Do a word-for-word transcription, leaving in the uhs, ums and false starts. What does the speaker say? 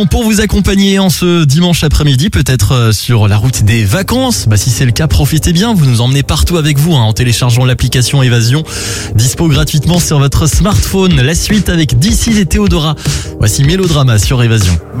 Pour vous accompagner en ce dimanche après-midi, peut-être sur la route des vacances. Bah, si c'est le cas, profitez bien. Vous nous emmenez partout avec vous hein, en téléchargeant l'application Évasion. Dispo gratuitement sur votre smartphone. La suite avec This Is et Théodora. Voici Mélodrama sur Évasion.